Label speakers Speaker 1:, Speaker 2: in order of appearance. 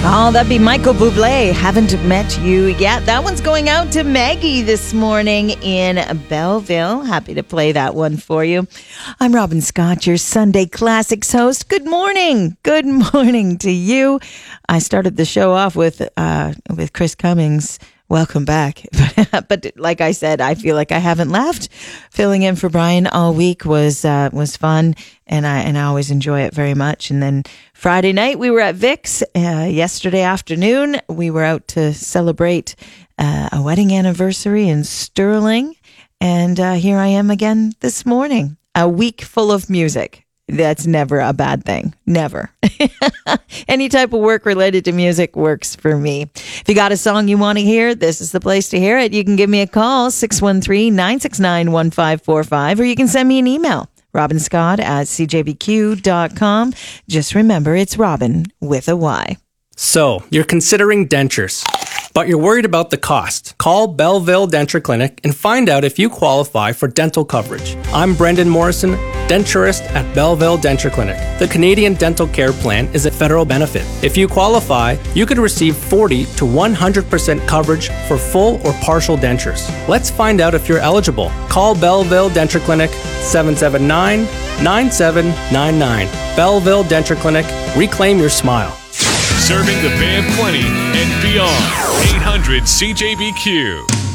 Speaker 1: Oh, that'd be Michael Bublé. Haven't met you yet. That one's going out to Maggie this morning in Belleville. Happy to play that one for you. I'm Robin Scott, your Sunday Classics host. Good morning. Good morning to you. I started the show off with Chris Cummings. Welcome back. But like I said, I feel like I haven't left. Filling in for Brian all week was fun, and I always enjoy it very much. And then Friday night we were at Vic's. Yesterday afternoon we were out to celebrate a wedding anniversary in Sterling, and here I am again this morning. A week full of music. That's never a bad thing. Never. Any type of work related to music works for me. If you got a song you want to hear, this is the place to hear it. You can give me a call, 613-969-1545, or you can send me an email, robinscott@cjbq.com. Just remember, it's Robin with a Y.
Speaker 2: So, you're considering dentures, but you're worried about the cost. Call Belleville Denture Clinic and find out if you qualify for dental coverage. I'm Brendan Morrison, denturist at Belleville Denture Clinic. The Canadian Dental Care Plan is a federal benefit. If you qualify, you could receive 40 to 100% coverage for full or partial dentures. Let's find out if you're eligible. Call Belleville Denture Clinic, 779-9799. Belleville Denture Clinic, reclaim your smile.
Speaker 3: Serving the Bay of Plenty and beyond. 800 CJBQ.